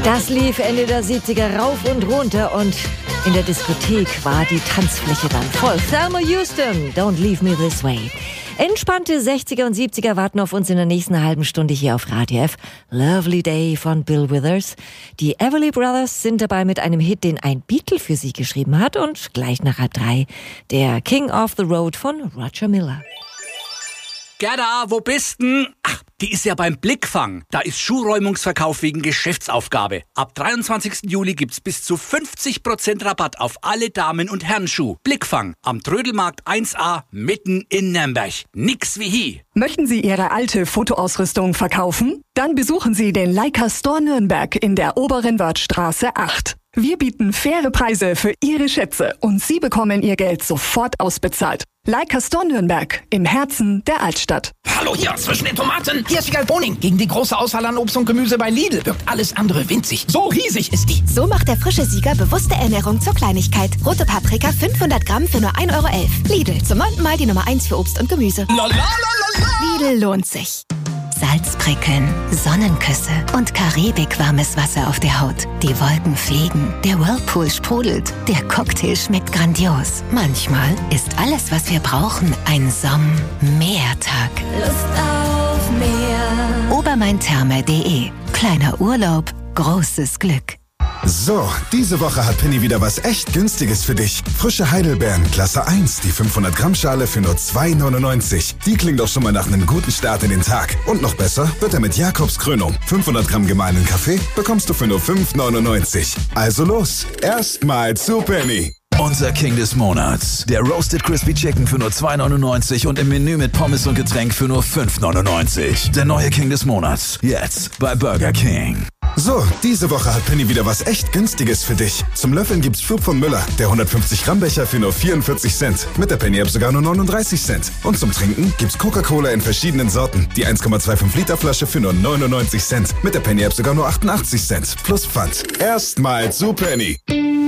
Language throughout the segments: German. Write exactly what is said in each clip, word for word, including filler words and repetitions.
Das lief Ende der siebziger rauf und runter und in der Diskothek war die Tanzfläche dann voll. Thelma Houston, Don't Leave Me This Way. Entspannte sechziger und siebziger warten auf uns in der nächsten halben Stunde hier auf Radio F. Lovely Day von Bill Withers. Die Everly Brothers sind dabei mit einem Hit, den ein Beatle für sie geschrieben hat, und gleich nach halb drei der King of the Road von Roger Miller. Gerda, wo bist denn? Ach, die ist ja beim Blickfang. Da ist Schuhräumungsverkauf wegen Geschäftsaufgabe. Ab dreiundzwanzigsten Juli gibt's bis zu fünfzig Prozent Rabatt auf alle Damen- und Herrenschuh. Blickfang am Trödelmarkt eins a mitten in Nürnberg. Nix wie hi. Möchten Sie Ihre alte Fotoausrüstung verkaufen? Dann besuchen Sie den Leica Store Nürnberg in der Oberen Wörthstraße acht. Wir bieten faire Preise für Ihre Schätze und Sie bekommen Ihr Geld sofort ausbezahlt. Leica Store Nürnberg im Herzen der Altstadt. Hallo hier zwischen den Tomaten. Hier ist Wigal Boning. Gegen die große Auswahl an Obst und Gemüse bei Lidl wirkt alles andere winzig. So riesig ist die. So macht der frische Sieger bewusste Ernährung zur Kleinigkeit. Rote Paprika fünfhundert Gramm für nur ein Euro elf. Lidl, zum neunten Mal die Nummer eins für Obst und Gemüse. La, la, la, la, la. Lidl lohnt sich. Salzprickeln, Sonnenküsse und karibikwarmes Wasser auf der Haut. Die Wolken fliegen, der Whirlpool sprudelt, der Cocktail schmeckt grandios. Manchmal ist alles, was wir brauchen, ein Somm-Meertag. Lust auf mehr. Obermaintherme punkt de. Kleiner Urlaub, großes Glück. So, diese Woche hat Penny wieder was echt Günstiges für dich. Frische Heidelbeeren, Klasse eins, die fünfhundert Gramm Schale für nur zwei neunundneunzig. Die klingt doch schon mal nach einem guten Start in den Tag. Und noch besser wird er mit Jakobs Krönung. fünfhundert Gramm gemahlenen Kaffee bekommst du für nur fünf neunundneunzig. Also los, erstmal zu Penny. Unser King des Monats. Der Roasted Crispy Chicken für nur zwei neunundneunzig und im Menü mit Pommes und Getränk für nur fünf neunundneunzig. Der neue King des Monats. Jetzt bei Burger King. So, diese Woche hat Penny wieder was echt Günstiges für dich. Zum Löffeln gibt's Flug von Müller, der hundertfünfzig Gramm Becher für nur vierundvierzig Cent. Mit der Penny-App sogar nur neununddreißig Cent. Und zum Trinken gibt's Coca-Cola in verschiedenen Sorten. Die eins Komma fünfundzwanzig Liter Flasche für nur neunundneunzig Cent. Mit der Penny-App sogar nur achtundachtzig Cent. Plus Pfand. Erstmal zu Penny.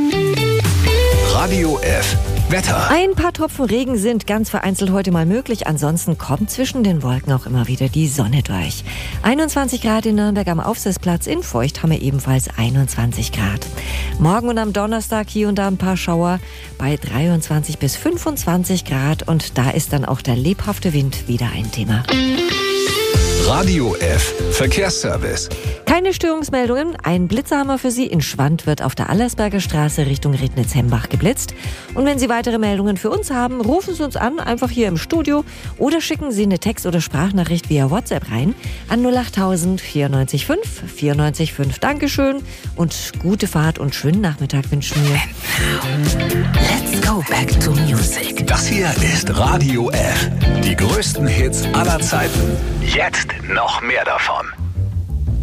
Radio F. Wetter. Ein paar Tropfen Regen sind ganz vereinzelt heute mal möglich. Ansonsten kommt zwischen den Wolken auch immer wieder die Sonne durch. einundzwanzig Grad in Nürnberg am Aufsitzplatz. In Feucht haben wir ebenfalls einundzwanzig Grad. Morgen und am Donnerstag hier und da ein paar Schauer bei dreiundzwanzig bis fünfundzwanzig Grad. Und da ist dann auch der lebhafte Wind wieder ein Thema. Radio F. Verkehrsservice. Keine Störungsmeldungen. Ein Blitzer haben wir für Sie. In Schwand wird auf der Allersberger Straße Richtung Rednitz-Hembach geblitzt. Und wenn Sie weitere Meldungen für uns haben, rufen Sie uns an, einfach hier im Studio, oder schicken Sie eine Text- oder Sprachnachricht via WhatsApp rein an null achttausend vierundneunzig fünf vierundneunzig fünf. Dankeschön und gute Fahrt und schönen Nachmittag wünschen wir. Let's go back to music. Das hier ist Radio F. Die größten Hits aller Zeiten. Jetzt noch mehr davon.